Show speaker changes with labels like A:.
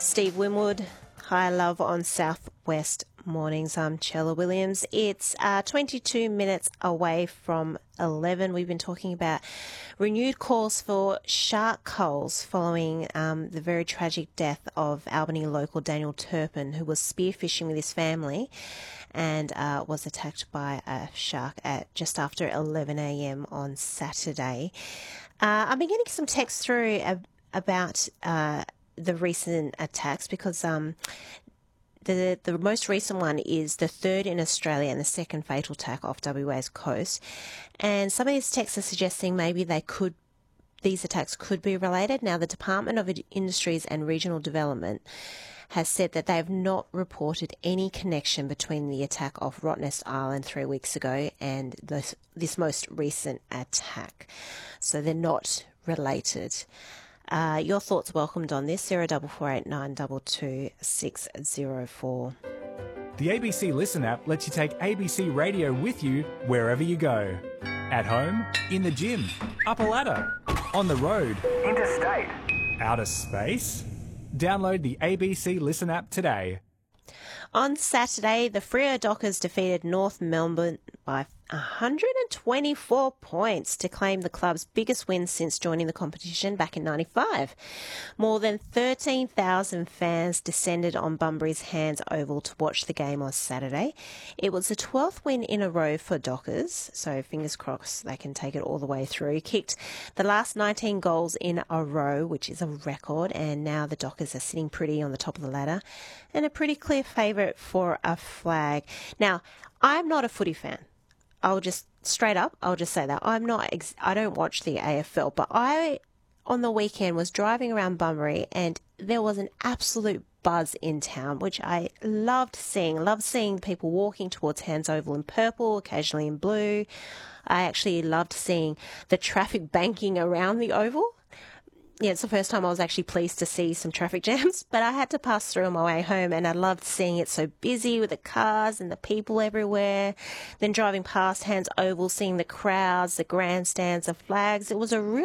A: Steve Winwood, High Love on Southwest Mornings. I'm Chella Williams. It's 22 minutes away from 11. We've been talking about renewed calls for shark culls following the very tragic death of Albany local Daniel Turpin, who was spearfishing with his family and was attacked by a shark at just after 11 a.m. on Saturday. I've been getting some texts through about the recent attacks because the most recent one is the third in Australia and the second fatal attack off WA's coast. And some of these texts are suggesting maybe these attacks could be related. Now, the Department of Industries and Regional Development has said that they have not reported any connection between the attack off Rottnest Island 3 weeks ago and this most recent attack. So they're not related. Your thoughts welcomed on this, 0448 922 604.
B: The ABC Listen app lets you take ABC Radio with you wherever you go. At home, in the gym, up a ladder, on the road, interstate, outer space. Download the ABC Listen app today.
A: On Saturday, the Freo Dockers defeated North Melbourne by 124 points to claim the club's biggest win since joining the competition back in 95. More than 13,000 fans descended on Bunbury's Hands Oval to watch the game on Saturday. It was the 12th win in a row for Dockers, so fingers crossed they can take it all the way through. Kicked the last 19 goals in a row, which is a record, and now the Dockers are sitting pretty on the top of the ladder and a pretty clear favourite for a flag. Now, I'm not a footy fan. I'll just say that. I don't watch the AFL, but I, on the weekend, was driving around Bunbury and there was an absolute buzz in town, which I loved seeing. Loved seeing people walking towards Hands Oval in purple, occasionally in blue. I actually loved seeing the traffic banking around the oval. Yeah, it's the first time I was actually pleased to see some traffic jams, but I had to pass through on my way home and I loved seeing it so busy with the cars and the people everywhere. Then driving past Hands Oval, seeing the crowds, the grandstands, the flags. It was a real